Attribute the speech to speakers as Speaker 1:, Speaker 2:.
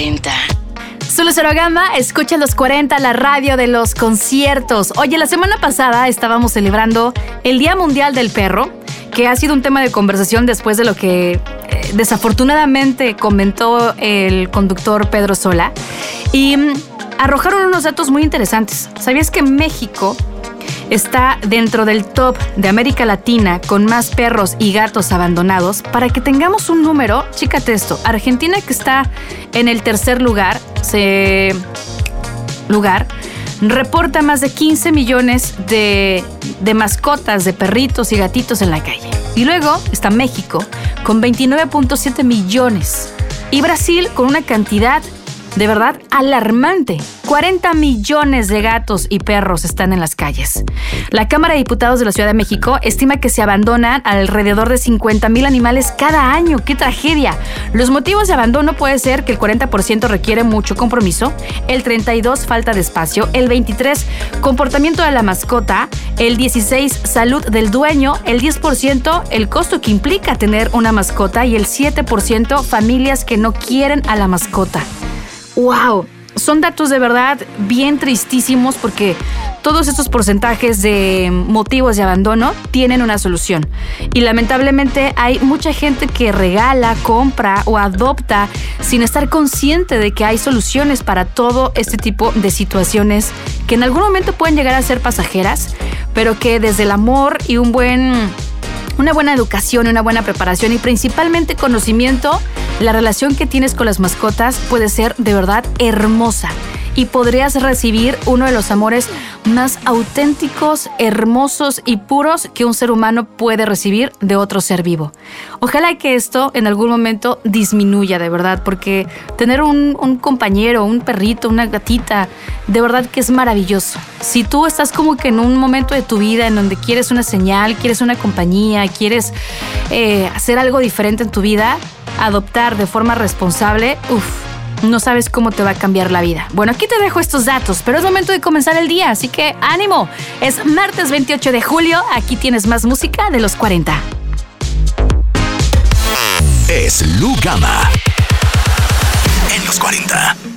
Speaker 1: 40.
Speaker 2: Zulu Cero Gama, escucha los 40, la radio de los conciertos. Oye, la semana pasada estábamos celebrando el Día Mundial del Perro, que ha sido un tema de conversación después de lo que desafortunadamente comentó el conductor Pedro Sola. Y arrojaron unos datos muy interesantes. ¿Sabías que México está dentro del top de América Latina con más perros y gatos abandonados? Para que tengamos un número, chécate esto. Argentina, que está en el tercer lugar, reporta más de 15 millones de mascotas, de perritos y gatitos en la calle. Y luego está México con 29.7 millones. Y Brasil con una cantidad de verdad alarmante. 40 millones de gatos y perros están en las calles. La Cámara de Diputados de la Ciudad de México estima que se abandonan alrededor de 50,000 animales cada año. ¡Qué tragedia! Los motivos de abandono puede ser que el 40% requiere mucho compromiso, el 32% falta de espacio, el 23% comportamiento de la mascota, el 16% salud del dueño, el 10% el costo que implica tener una mascota y el 7% familias que no quieren a la mascota. ¡Wow! Son datos de verdad bien tristísimos porque todos estos porcentajes de motivos de abandono tienen una solución. Y lamentablemente hay mucha gente que regala, compra o adopta sin estar consciente de que hay soluciones para todo este tipo de situaciones que en algún momento pueden llegar a ser pasajeras, pero que desde el amor y una buena educación, una buena preparación y principalmente conocimiento, la relación que tienes con las mascotas puede ser de verdad hermosa y podrías recibir uno de los amores más auténticos, hermosos y puros que un ser humano puede recibir de otro ser vivo. Ojalá que esto en algún momento disminuya de verdad, porque tener un compañero, un perrito, una gatita, de verdad que es maravilloso. Si tú estás como que en un momento de tu vida en donde quieres una señal, quieres una compañía, quieres hacer algo diferente en tu vida, adoptar de forma responsable, no sabes cómo te va a cambiar la vida. Bueno, aquí te dejo estos datos, pero es momento de comenzar el día, así que ánimo. Es martes 28 de julio, aquí tienes más música de los 40.
Speaker 3: Es Lu Gama en los 40.